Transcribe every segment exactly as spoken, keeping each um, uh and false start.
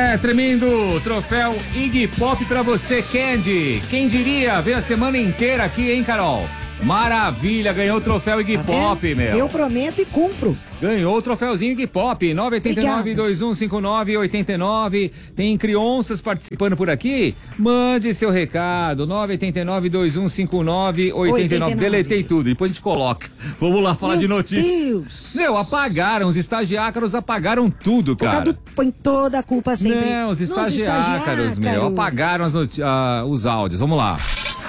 É, tremendo troféu Iggy Pop pra você, Candy. Quem diria? Veio a semana inteira aqui, hein, Carol? Maravilha, ganhou o troféu Iggy Tá Pop, vendo? meu. Eu prometo e cumpro. Ganhou o troféuzinho Iggy Pop, nove oito nove, dois um cinco nove, oito nove. Tem crianças participando por aqui? Mande seu recado, nove oito nove, dois um cinco nove, oito nove. Deletei tudo, depois a gente coloca. Vamos lá falar Meu de notícias. Deus. Meu, apagaram, os estagiários apagaram tudo, Por causa cara. do, põe toda a culpa sempre. Não, os nos estagiários, meu, apagaram as noti- ah, os áudios. Vamos lá.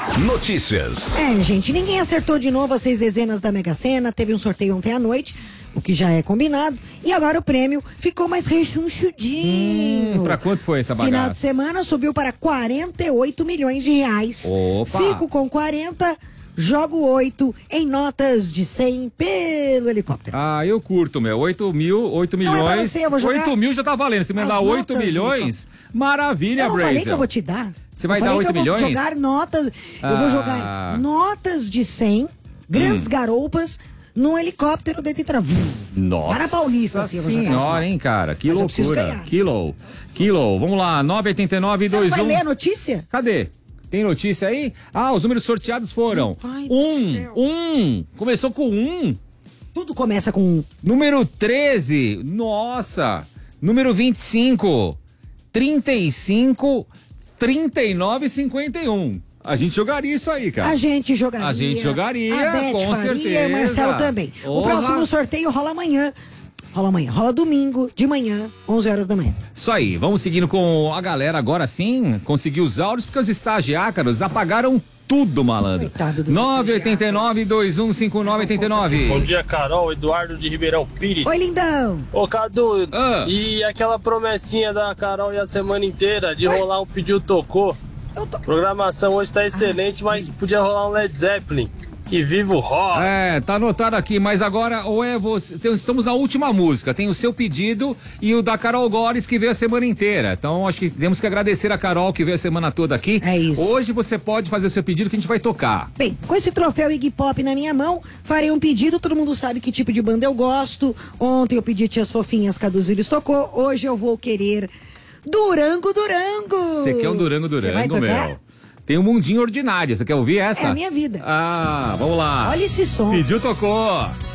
Notícias. É, gente, ninguém acertou de novo as seis dezenas da Mega Sena. Teve um sorteio ontem à noite, o que já é combinado. E agora o prêmio ficou mais rechonchudinho. Hum, pra quanto foi essa bagaça? Final de semana subiu para quarenta e oito milhões de reais. Opa. Fico com quarenta, jogo oito em notas de cem pelo helicóptero. Ah, eu curto, meu. oito mil, oito Não milhões. é pra você, eu vou jogar oito mil já tá valendo. Se mandar as oito notas, milhões, maravilha, Eu não falei Brazel. que eu vou te dar. Você vai Eu dar falei oito que eu milhões? vou jogar notas. Eu Ah. vou jogar notas de cem, grandes Hum. garoupas, num helicóptero dentro de tra... Nossa Para Paulista, assim, eu vou jogar as senhora, notas. hein, cara. Que Mas eu preciso loucura. ganhar. Quilo. Quilo. Vamos lá. nove oito nove, Você não dois vai um. ler a notícia? Cadê? Tem notícia aí? Ah, os números sorteados foram. Meu pai do Um. céu. Um. Começou com um. Tudo começa com um. Número treze. Nossa. Número vinte e cinco. trinta e cinco. trinta e nove, cinquenta e um. A gente jogaria isso aí, cara. A gente jogaria. A gente jogaria, a Beth com faria, certeza. E Marcelo também. O Porra. próximo sorteio rola amanhã. Rola amanhã. Rola domingo, de manhã, onze horas da manhã. Isso aí, vamos seguindo com a galera agora sim, conseguir os áudios, porque os estagiários apagaram tudo, malandro. Coitado dos nove oito nove, dois um cinco nove, oito nove. Bom dia, Carol. Eduardo de Ribeirão Pires. Oi, lindão. Ô, Cadu, Ah. e aquela promessinha da Carol e a semana inteira de Ué? rolar um pedido tocou? Eu tô... Programação hoje tá excelente, mas podia rolar um Led Zeppelin. E viva o rock! É, tá anotado aqui, mas agora ou é você. tem- Estamos na última música. Tem o seu pedido e o da Carol Gores que veio a semana inteira. Então acho que temos que agradecer a Carol que veio a semana toda aqui. É isso. Hoje você pode fazer o seu pedido que a gente vai tocar. Bem, com esse troféu Iggy Pop na minha mão, farei um pedido. Todo mundo sabe que tipo de banda eu gosto. Ontem eu pedi Tias Fofinhas, Caduzílios tocou. Hoje eu vou querer Durango, Durango. Você quer um Durango, Você vai Durango, tocar? meu? Tem um Mundinho Ordinário. Você quer ouvir essa? É a minha vida. Ah, vamos lá. Olha esse som. Pediu, tocou.